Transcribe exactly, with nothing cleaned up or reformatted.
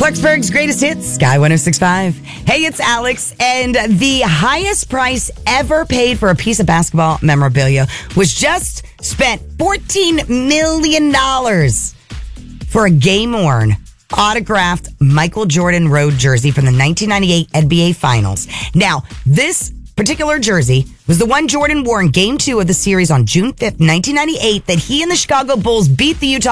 Clarksburg's greatest hits, Sky one oh six point five. Hey, it's Alex, and the highest price ever paid for a piece of basketball memorabilia was just spent fourteen million dollars for a game-worn, autographed Michael Jordan road jersey from the nineteen ninety-eight N B A Finals. Now, this particular jersey was the one Jordan wore in Game two of the series on June fifth, nineteen ninety-eight, that he and the Chicago Bulls beat the Utah